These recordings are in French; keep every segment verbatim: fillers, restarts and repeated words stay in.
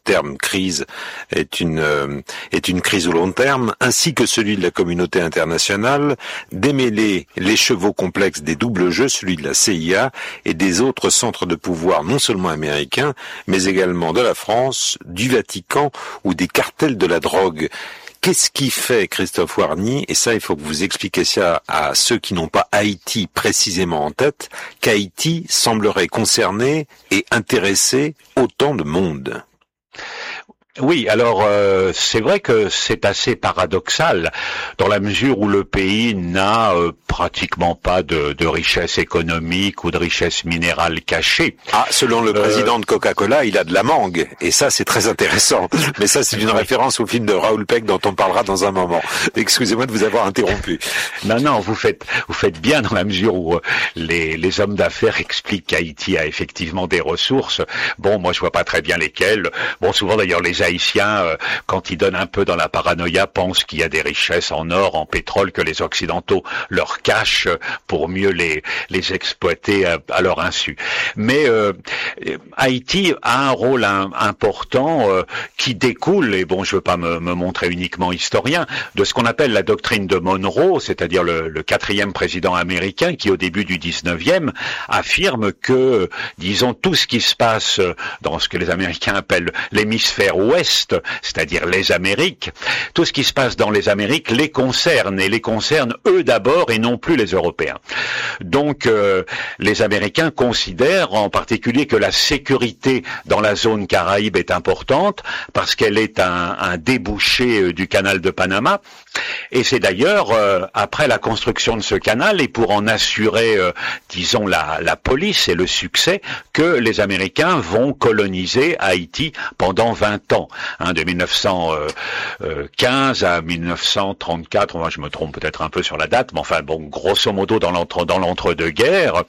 terme crise est une euh, est une crise au long terme, ainsi que celui de la communauté internationale, démêler les chevaux complexes des doubles jeux, celui de la C I A et des autres centres de pouvoir non seulement américains, mais également de la France, du Vatican ou des cartels de la drogue. Qu'est-ce qui fait, Christophe Warny, et ça il faut que vous expliquiez ça à ceux qui n'ont pas Haïti précisément en tête, qu'Haïti semblerait concerner et intéresser autant de monde? Oui, alors euh, c'est vrai que c'est assez paradoxal dans la mesure où le pays n'a euh, pratiquement pas de, de richesse économique ou de richesse minérale cachée. Ah, selon le président euh... de Coca-Cola, il a de la mangue, et ça c'est très intéressant. Mais ça c'est une oui. référence au film de Raoul Peck dont on parlera dans un moment. Excusez-moi de vous avoir interrompu. Non, non, vous faites vous faites bien dans la mesure où euh, les, les hommes d'affaires expliquent qu'Haïti a effectivement des ressources. Bon, moi je vois pas très bien lesquelles. Bon, souvent d'ailleurs les Haïtiens, euh, quand ils donnent un peu dans la paranoïa, pensent qu'il y a des richesses en or, en pétrole que les Occidentaux leur cachent pour mieux les, les exploiter à, à leur insu. Mais euh, Haïti a un rôle un, important euh, qui découle, et bon, je veux pas me, me montrer uniquement historien, de ce qu'on appelle la doctrine de Monroe, c'est-à-dire le, le quatrième président américain qui, au début du dix-neuvième, affirme que, disons, tout ce qui se passe dans ce que les Américains appellent l'hémisphère ouest, c'est-à-dire les Amériques, tout ce qui se passe dans les Amériques les concerne, et les concerne eux d'abord et non plus les Européens. Donc euh, les Américains considèrent en particulier que la sécurité dans la zone Caraïbe est importante parce qu'elle est un, un débouché euh, du canal de Panama, et c'est d'ailleurs euh, après la construction de ce canal et pour en assurer, euh, disons, la, la police et le succès, que les Américains vont coloniser Haïti pendant vingt ans. Hein, de mille neuf cent quinze à mille neuf cent trente-quatre, moi je me trompe peut-être un peu sur la date, mais enfin bon, grosso modo dans l'entre dans l'entre-deux-guerres.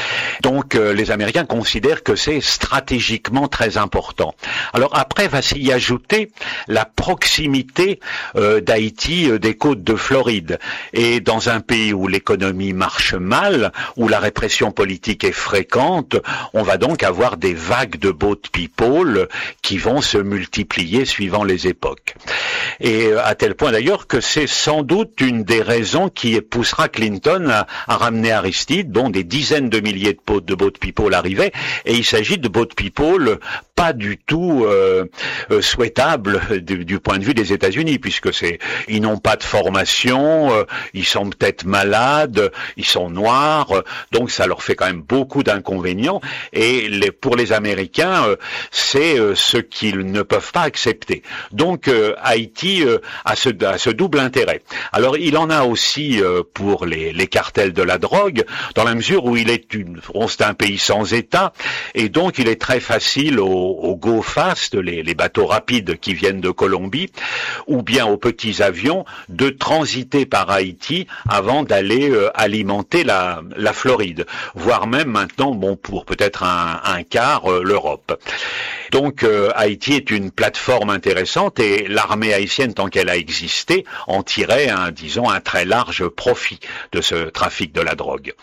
Donc euh, les Américains considèrent que c'est stratégiquement très important. Alors après va s'y ajouter la proximité euh, d'Haïti euh, des côtes de Floride, et dans un pays où l'économie marche mal, où la répression politique est fréquente, on va donc avoir des vagues de boat people qui vont se multiplier suivant les époques. Et à tel point d'ailleurs que c'est sans doute une des raisons qui poussera Clinton à, à ramener Aristide, dont des dizaines de milliers de, boat, de boat people arrivaient, et il s'agit de boat people pas du tout euh, euh, souhaitables du, du point de vue des États-Unis, puisque c'est ils n'ont pas de formation, euh, ils sont peut-être malades, ils sont noirs, euh, donc ça leur fait quand même beaucoup d'inconvénients, et les, pour les Américains, euh, c'est euh, ce qu'ils ne peuvent pas accepter. Donc euh, Haïti euh, a, ce, a ce double intérêt. Alors il en a aussi euh, pour les, les cartels de la drogue, dans la mesure où il est une, bon, c'est un pays sans État, et donc il est très facile aux, aux go fast, les, les bateaux rapides qui viennent de Colombie, ou bien aux petits avions, de transiter par Haïti avant d'aller euh, alimenter la, la Floride, voire même maintenant, bon, pour peut-être un, un quart, euh, l'Europe. Donc euh, Haïti est une plateforme intéressante, et l'armée haïtienne, tant qu'elle a existé, en tirait un, disons, un très large profit de ce trafic de la drogue.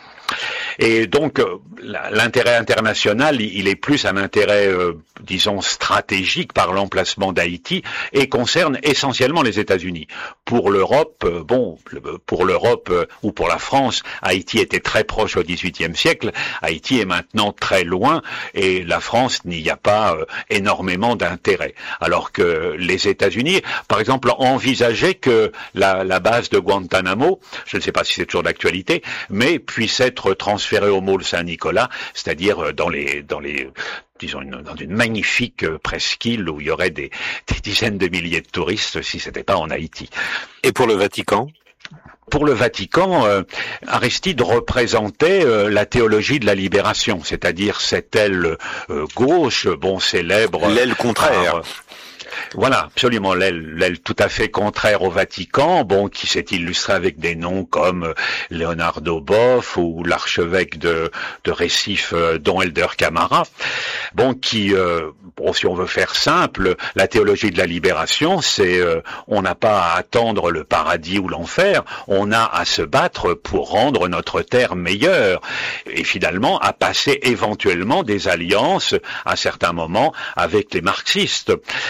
Et donc euh, l'intérêt international, il est plus un intérêt, euh, disons, stratégique par l'emplacement d'Haïti, et concerne essentiellement les États-Unis. Pour l'Europe, euh, bon, pour l'Europe euh, ou pour la France, Haïti était très proche au dix-huitième siècle. Haïti est maintenant très loin, et la France n'y a pas euh, énormément d'intérêt. Alors que les États-Unis, par exemple, envisageaient que la, la base de Guantanamo, je ne sais pas si c'est toujours d'actualité, mais puisse être transférée au môle Saint-Nicolas, c'est-à-dire dans les dans les disons une, dans une magnifique presqu'île où il y aurait des, des dizaines de milliers de touristes si c'était pas en Haïti. Et pour le Vatican ? Pour le Vatican, euh, Aristide représentait euh, la théologie de la libération, c'est-à-dire cette aile euh, gauche, bon, célèbre. L'aile contraire. Par, Voilà, absolument, l'aile, l'aile tout à fait contraire au Vatican, bon, qui s'est illustré avec des noms comme Leonardo Boff ou l'archevêque de, de Recife, Don Helder Camara, bon, qui, euh, bon, si on veut faire simple, la théologie de la libération, c'est, euh, on n'a pas à attendre le paradis ou l'enfer, on a à se battre pour rendre notre terre meilleure, et finalement à passer éventuellement des alliances à certains moments avec les marxistes.